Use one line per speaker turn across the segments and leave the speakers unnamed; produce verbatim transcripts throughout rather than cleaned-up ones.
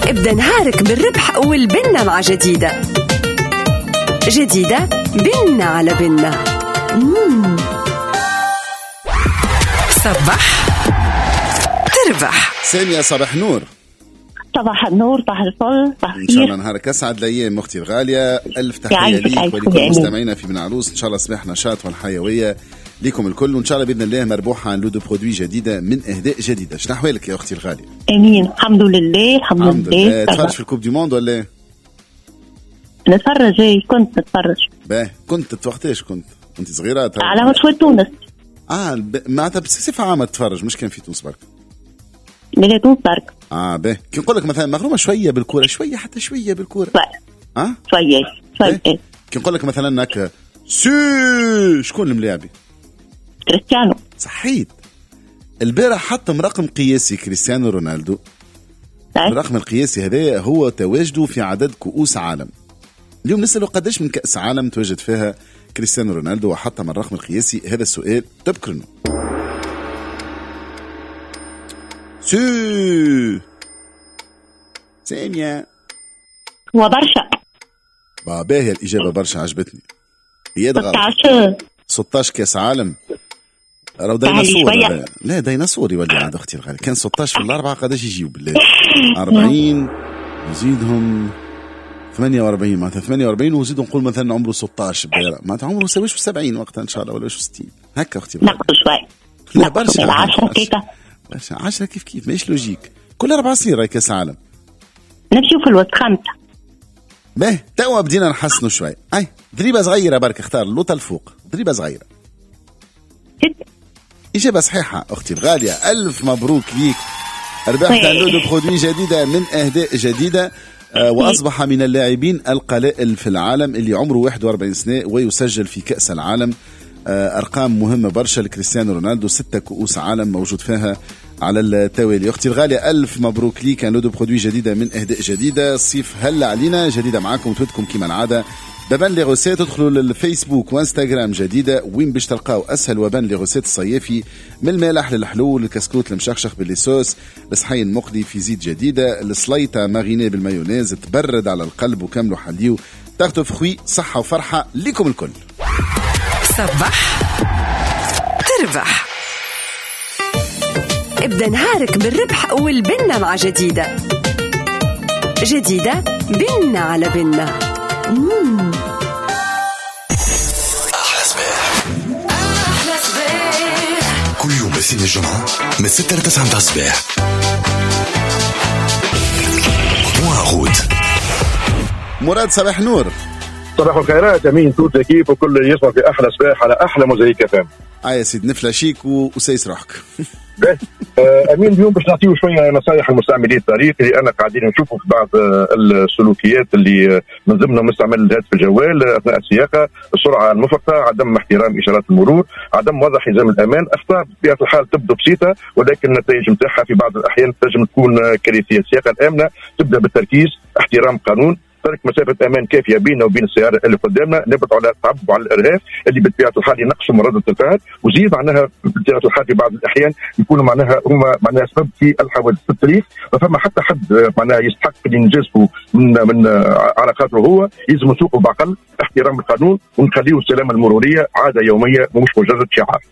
ابدأ نهارك بالربح والبنة مع جديدة. جديدة بنة على بنة. مم. صباح تربح.
سامية صباح نور.
صباح النور، صباح الفل، صباح
الخير. ان شاء الله نهارك اسعد الايام اختي الغاليه. الف تحيه ليك ولكل مستمعينا في من عروس. ان شاء الله صباح نشاط والحيويه ليكم الكل، وان شاء الله باذن الله مربوحه عن لودو برودوي جديده من اهداء جديده. شنو احوالك يا اختي الغاليه؟
امين، الحمد لله الحمد, الحمد لله.
تفرج في الكوب دي موند ولا ايه؟
نتفرج. ايه كنت نتفرج.
باه كنت وقتاش كنت انت صغيره؟
على مشوار تونس.
اه ب... معناتها بصفه عامه تتفرج، مش كان في تونس برك؟
لا تونس برك.
اه باه كي نقول لك مثلا مغرومه شويه بالكوره، شويه حتى شويه بالكوره.
اه شويه شويه.
كي نقول لك مثلا هكا سي شكون الملاعبي؟
كريستيانو.
صحيت. البارح حطم رقم قياسي كريستيانو رونالدو. الرقم القياسي هذا هو تواجده في عدد كؤوس عالم. اليوم نسأله قداش من كأس عالم تواجد فيها كريستيانو رونالدو وحطم الرقم القياسي. هذا السؤال تبكرنه. سي سامية.
هو برشا.
باهي الإجابة برشا عجبتني. هي غلط. ستة عشر كأس عالم. راهو ديناصور. لا ديناصور يولي عند أختي الغالية. كان ستة عشر في الأربعة قداش يجيو بالله؟ أربعين يزيدهم ثمانية وأربعين، معناتها ثمانية وأربعين وزيدوا نقول مثلا عمره ستة عشر، معناتها عمره سواش في سبعين وقتها إن شاء الله ولا واش في ستين هكا أختي الغالية.
نقص شوي.
لا برشا.
عشرة كيكة.
برشا عشرة كيف كيف ماهيش لوجيك. كل أربع سنين راهي كأس عالم.
نمشيو في الوسط خمسة.
باه توا بدينا نحسنوا شوي. أي ضريبة صغيرة برك، اختار اللوطة الفوق ضريبة صغيرة. إجابة صحيحة أختي الغالية، ألف مبروك ليك. ربحت لودو برودوي جديدة من أهداء جديدة. آه وأصبح من اللاعبين القلائل في العالم اللي عمره واحد وأربعين سنة ويسجل في كأس العالم. آه أرقام مهمة برشا لكريستيانو رونالدو، ستة كؤوس عالم موجود فيها على التوالي. أختي الغالية ألف مبروك ليك. كان لودو برودوي جديدة من أهداء جديدة. الصيف هلا علينا جديدة معاكم وتودكم كما العادة. بابان لي غوسيت. تدخلوا للفيسبوك وانستغرام جديدة وين باش تلقاو أسهل وبان لي غوسيت الصيافي، من المالح للحلول، الكسكوت المشخشخ بالليسوس، الصحين المقلي في زيت جديدة، السليطة ماريني بالمايونيز تبرد على القلب وكاملوا حليو. تاخدوا فخوي صحة وفرحة ليكم الكل.
صباح تربح. ابدأ نهارك بالربح والبنة مع جديدة. جديدة بنة على بنة. مم.
أحلى صباح. أحلى صباح كل يوم بسين الجمعة من ستة لتسعة متاع الصباح. موعود
مراد صباح نور.
صباح الخيرات امين توت كيف وكل اللي يسمع في احلى صباح على احلى موزايك فهم.
اه يا سيد نفلاشيك وسيس روحك.
امين اليوم باش نعطيو شويه نصائح لمستعملي الطريق، لان قاعدين نشوفوا في بعض السلوكيات اللي من ضمنهم استعمال الهاتف الجوال اثناء السياقه، السرعه المفرطه، عدم احترام اشارات المرور، عدم وضع حزام الامان. اخطاء بطبيعه الحال تبدو بسيطه ولكن النتائج نتاعها في بعض الاحيان تنجم تكون كارثيه. السياقه الامنه تبدا بالتركيز، احترام قانون، ترك مسافه امان كافيه بيننا وبين السياره اللي قدامنا، نبعد على التعب وعلى الارهاف اللي بطبيعه الحال ينقصوا من رده الفعل، وزيد معناها بطبيعه الحال في بعض الاحيان يكونوا معناها هما معناها سبب في الحوادث في التاريخ. فما حتى حد معناها يستحق اللي نجازفه من من على خاطره هو يلزم نسوقه بعقل، احترام القانون، ونخليه السلامه المروريه عاده يوميه مش مجرد شعار.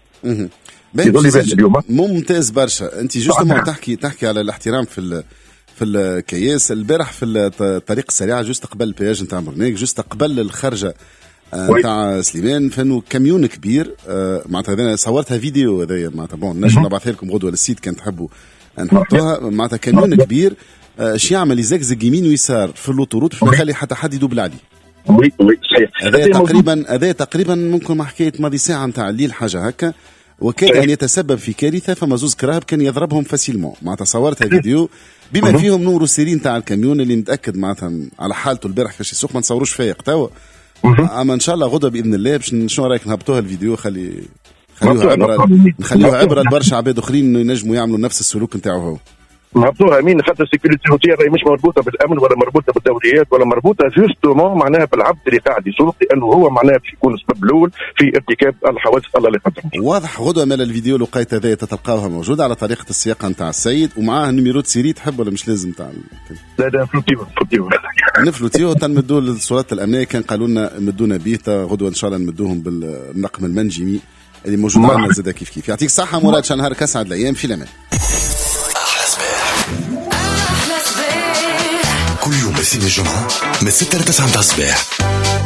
ممتاز برشا. انت جوست تحكي تحكي على الاحترام في في الكياس. البارح في الطريق السريعه جوست قبل البياج نتاع برنيك، جوست قبل الخرجه نتاع سليمان، فانه كاميون كبير معناتها انا صورتها فيديو هذايا معناتها بون نجم نبعثها لكم غدوه للسيت كان تحبوا نحطوها. معناتها كاميون كبير اش يعمل يزقزق يمين ويسار في اللوطوروت باش ما يخلي حتى حد يدوبل عليه.
وي وي صحيح.
هذا تقريبا هذا تقريبا ممكن مع حكايه ماضي ساعه نتاع الليل حاجه هكا، وكاد ان يتسبب في كارثه. فما زوز كراهب كان يضربهم فاسيلمون. معناتها صورتها فيديو بما فيهم نور السيرين تاع الكاميون اللي متاكد معناتها على حالته البارح كيفاش يسوق ما نصوروش فايق توا. اما ان شاء الله غدا باذن الله باش شنو رايك نهبطوها الفيديو، خلي خليوها عبره نخليوها عبره لبرشا عباد اخرين انه ينجموا يعملوا نفس السلوك نتاعو هو.
نهبطوها امين خاطر السيكوريتي روتير راهي مش مربوطه بالامن ولا مربوطه بالدوريات ولا مربوطه جوستومون معناها بالعبد اللي قاعد يسوق، لانه هو معناها باش يكون السبب الاول في ارتكاب الحوادث الله لا يقدر.
واضح. غدوه مال الفيديو لقيت هذايا تتلقاوها موجوده على طريقه السياقه نتاع السيد ومعاه نيميرو سيري، تحب ولا مش لازم تاع؟
لا لا فلوتيو فلوتيو
نفلوتيو تنمدوا للصورات الامنيه، كان قالوا لنا مدونا به غدوه ان شاء الله نمدوهم بالرقم المنجمي اللي موجود عندنا زاد كيف كيف. يعطيك الصحه مراد، شان نهارك اسعد الايام في الامان.
كل يوم الاثنين الجمعة من ستة لتسعة متاع الصباح.